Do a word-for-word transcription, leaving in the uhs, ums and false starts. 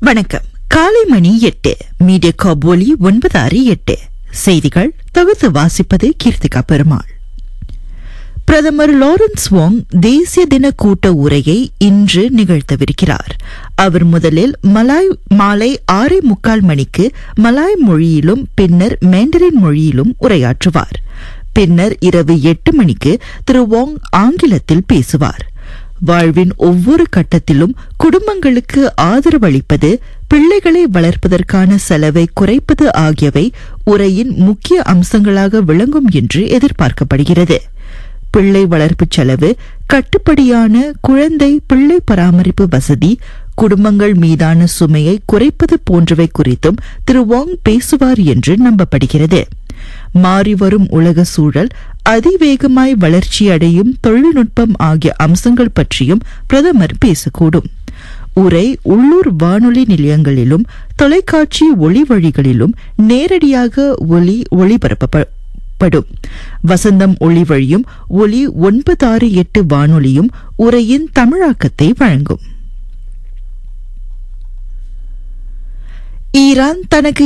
வணக்கம். காலை மணி எட்டு. மீடியா காப் ஒலி ஒன்பது ஆறு எட்டு. செய்திகள் தொகுத்து வாசிப்பது கீர்த்திகா பெருமாள். பிரதமர் லாரன்ஸ் வாங் தேசிய தின கூட்ட உரையை இன்று நிகழ்த்தவிருக்கிறார். அவர் முதலில் மலாய் மாலை ஆறே முக்கால் மணிக்கு மலாய் மொழியிலும் பின்னர் மேண்டரின் மொழியிலும் உரையாற்றுவார். பின்னர் இரவு எட்டு மணிக்கு திரு வாங் ஆங்கிலத்தில் பேசுவார். வாழ்வின் ஒவ்வொரு கட்டத்திலும் குடும்பங்களுக்கு ஆதரவளிப்பது, பிள்ளைகளை வளர்ப்பதற்கான செலவை குறைப்பது ஆகியவை உரையின் முக்கிய அம்சங்களாக விளங்கும் என்று எதிர்பார்க்கப்படுகிறது. பிள்ளை வளர்ப்பு செலவு, கட்டுப்படியான குழந்தை பிள்ளை பராமரிப்பு வசதி, குடும்பங்கள் மீதான சுமையை குறைப்பது போன்றவை குறித்தும் திரு வாங் பேசுவார் என்று நம்பப்படுகிறது. மாறிவரும் உலக சூழல், அதிவேகமாய் வளர்ச்சியடையும் தொழில்நுட்பம் ஆகிய அம்சங்கள் பற்றியும் பிரதமர் பேசக்கூடும். உரை உள்ளூர் வானொலி நிலையங்களிலும் தொலைக்காட்சி ஒளி வழிகளிலும் நேரடியாக ஒலி ஒளிபரப்பப்படும். வசந்தம் ஒளி வழியும் ஒலி ஒன்பது ஆறு எட்டு வானொலியும் உரையின் தமிழாக்கத்தை வழங்கும். ஈரான் தனக்கு